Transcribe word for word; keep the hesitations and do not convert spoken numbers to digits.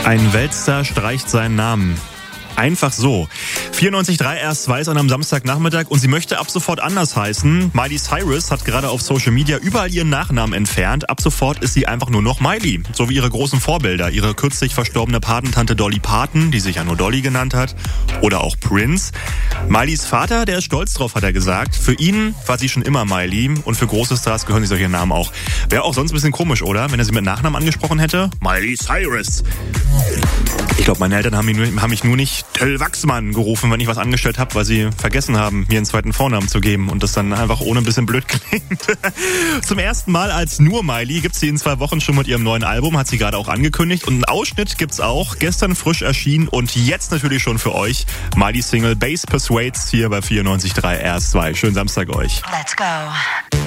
Ein Weltstar streicht seinen Namen. Einfach so. vierundneunzig Komma drei R S zwei ist an einem Samstagnachmittag und sie möchte ab sofort anders heißen. Miley Cyrus hat gerade auf Social Media überall ihren Nachnamen entfernt. Ab sofort ist sie einfach nur noch Miley. So wie ihre großen Vorbilder. Ihre kürzlich verstorbene Patentante Dolly Parton, die sich ja nur Dolly genannt hat. Oder auch Prince. Mileys Vater, der ist stolz drauf, hat er gesagt. Für ihn war sie schon immer Miley. Und für große Stars gehören sich solche Namen auch. Wäre auch sonst ein bisschen komisch, oder? Wenn er sie mit Nachnamen angesprochen hätte. Miley Cyrus. Ich glaube, meine Eltern haben mich, nur, haben mich nur nicht Till Wachsmann gerufen, wenn ich was angestellt habe, weil sie vergessen haben, mir einen zweiten Vornamen zu geben und das dann einfach ohne ein bisschen blöd klingt. Zum ersten Mal als nur Miley gibt's sie in zwei Wochen schon mit ihrem neuen Album, hat sie gerade auch angekündigt. Und einen Ausschnitt gibt's auch, gestern frisch erschienen und jetzt natürlich schon für euch. Miley Single Bass Persuades hier bei vierundneunzig Komma drei R S zwei. Schönen Samstag euch. Let's go.